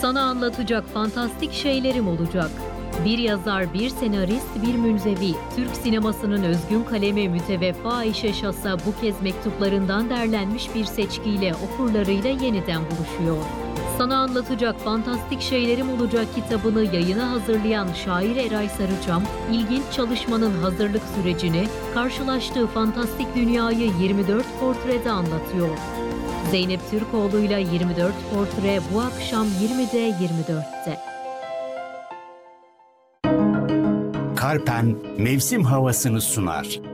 Sana anlatacak fantastik şeylerim olacak. Bir yazar, bir senarist, bir münzevi. Türk sinemasının özgün kalemi müteveffa Ayşe Şasa bu kez mektuplarından derlenmiş bir seçkiyle okurlarıyla yeniden buluşuyor. Sana anlatacak fantastik şeylerim olacak kitabını yayına hazırlayan şair Eray Sarıçam, ilginç çalışmanın hazırlık sürecini, karşılaştığı fantastik dünyayı 24 portrede anlatıyor. Zeynep Türkoğlu'yla 24 portre bu akşam 20'de 24'te. Karpen mevsim havasını sunar.